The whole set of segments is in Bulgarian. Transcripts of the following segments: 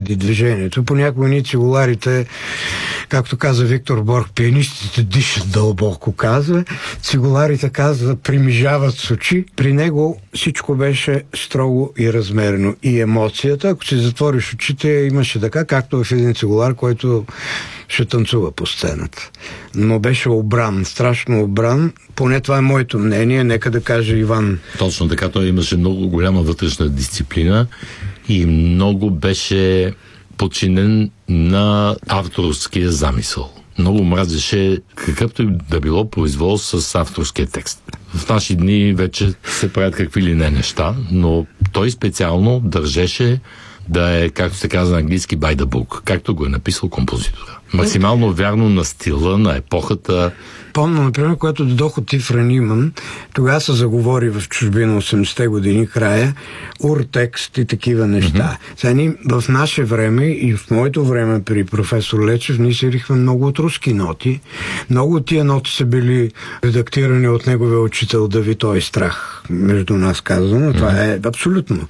заради движението. Понякога ние цигуларите, както каза Виктор Борг, пианистите дишат дълбоко, казва. Цигуларите, казва, примижават с очи. При него всичко беше строго и размерено. И емоцията, ако си затвориш очите, имаше така, както в един цигулар, който ще танцува по сцената. Но беше обран, страшно обран. Поне това е моето мнение, нека да каже Иван. Точно така, той имаше много голяма вътрешна дисциплина и много беше подчинен на авторския замисъл. Много мразеше какъвто и да било произвол с авторския текст. В наши дни вече се правят какви ли не неща, но той специално държеше да е, както се казва на английски, by the book, както го е написал композитора. Максимално вярно на стила, на епохата. Помня, например, когато дойдох от Ифра Ниман, тогава се заговори в чужбина 80-те години края, уртекст и такива неща. Сега ние в наше време и в моето време при професор Лечев ние свирихме много от руски ноти. Много от тия ноти са били редактирани от неговия учител Давид Ойстрах, между нас казано. Това е абсолютно.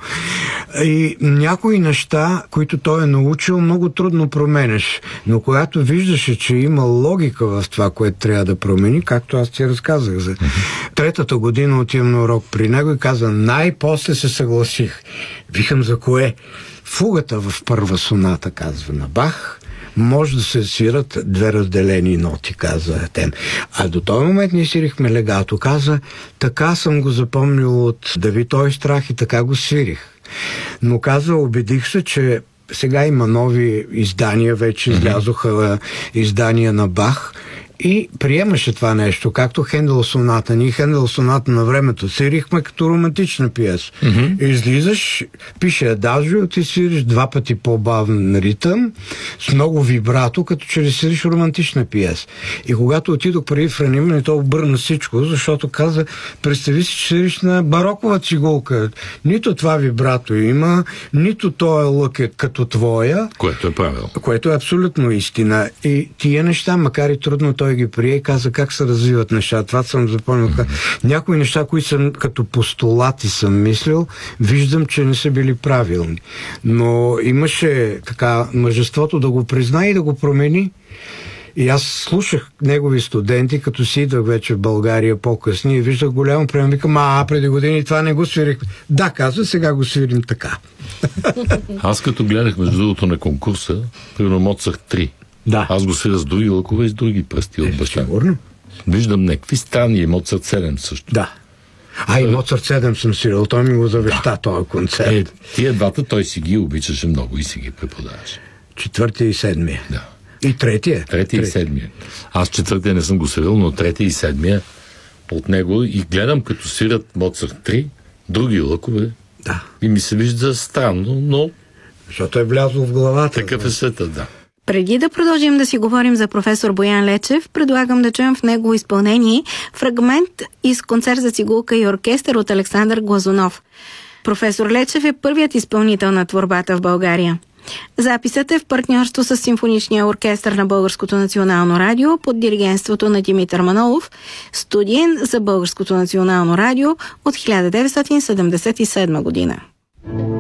И някои неща, които той е научил, много трудно променеш. Но когато виждаше, че има логика в това, което трябва да промени, както аз ти разказах за третата година отивам на урок при него и каза, най-после се съгласих. Викам, за кое? Фугата в първа соната, казва на Бах, може да се свират две разделени ноти, каза Тем. А до този момент ние свирихме легато. Каза, така съм го запомнил от Давид Ойстрах и така го свирих. Но каза, убедих се, че сега има нови издания, вече излязоха издания на Бах и приемаше това нещо, както Хендел соната. Ние Хендел соната на времето свирихме като романтична пиеса. Излизаш, пише адажио, ти свириш два пъти по-бавен ритъм, с много вибрато, като че ли свириш романтична пиеса. И когато отидох преди Франиман, то обърна всичко, защото каза, представи си, че свириш на барокова цигулка. Нито това вибрато има, нито този лък е като твоя. Което е правилно. Което е абсолютно истина. И тия неща, макар и трудно, той ги прие и каза как се развиват неща. Това съм запомнил. Някои неща, които съм като постулати съм мислил, виждам, че не са били правилни. Но имаше така мъжеството да го признае и да го промени. И аз слушах негови студенти, като си идвах вече в България по-късно и виждах голямо прием. Викам, преди години това не го свирих. Да, казва, сега го свирим така. Аз като гледах между другото на конкурса, примерно Моцарт 3. Да. Аз го свиря с други лъкове и с други пръсти от баща. Сигурно. Виждам някакви странни, Моцарт 7 също. Да. И Моцарт 7 съм свирил, той ми го завеща този концерт. Тия двата той си ги обичаше много и си ги преподаваше. Четвъртия и седмия. Да. И третия? Третия и седмия. Аз четвъртия не съм го свирил, но третия и седмия от него и гледам като свират Моцарт 3, други лъкове. Да. И ми се вижда странно, но... Защото е влязло в главата. Такъв е светът, да. Преди да продължим да си говорим за професор Боян Лечев, предлагам да чуем в негово изпълнение фрагмент из концерт за цигулка и оркестър от Александър Глазунов. Професор Лечев е първият изпълнител на творбата в България. Записът е в партньорство с Симфоничния оркестър на Българското национално радио под диригентството на Димитър Манолов, студиен за Българското национално радио от 1977 година.